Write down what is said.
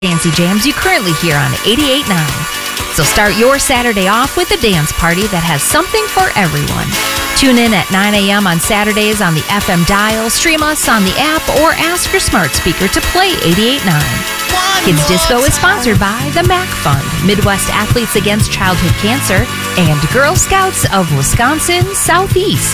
Fancy Jams you currently hear on 88.9. So start your Saturday off with a dance party that has something for everyone. Tune in at 9 a.m. on Saturdays on the FM dial, stream us on the app, or ask your smart speaker to play 88.9. Kids Disco is sponsored by the MAC Fund, Midwest Athletes Against Childhood Cancer, and Girl Scouts of Wisconsin Southeast.